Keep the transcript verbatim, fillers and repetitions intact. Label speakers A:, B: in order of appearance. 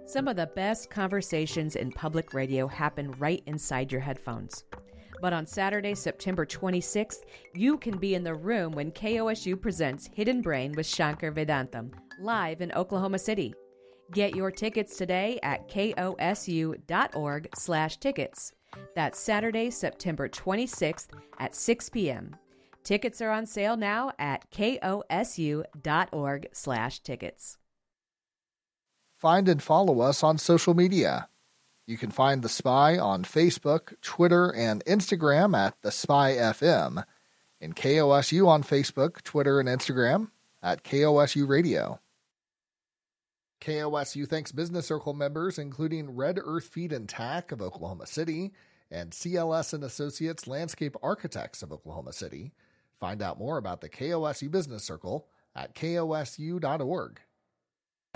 A: Some of the best conversations in public radio happen right inside your headphones. But on Saturday, September twenty-sixth, you can be in the room when K O S U presents Hidden Brain with Shankar Vedantam, live in Oklahoma City. Get your tickets today at kosu.org slash tickets. That's Saturday, September twenty-sixth at six p.m. Tickets are on sale now at kosu.org slash tickets.
B: Find and follow us on social media. You can find The Spy on Facebook, Twitter, and Instagram at The Spy F M, and K O S U on Facebook, Twitter, and Instagram at K O S U Radio. K O S U thanks Business Circle members, including Red Earth Feed and Tack of Oklahoma City and C L S and Associates Landscape Architects of Oklahoma City. Find out more about the K O S U Business Circle at K O S U dot org.